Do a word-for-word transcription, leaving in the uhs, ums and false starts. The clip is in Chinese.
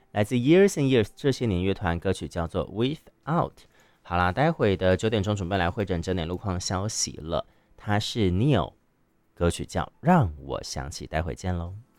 来自 Years and Years 这些年乐团，歌曲叫做 Without。好啦，待会的九点钟准备来会诊整点路况消息了，它是 Neil， 歌曲叫让我想起，待会见喽。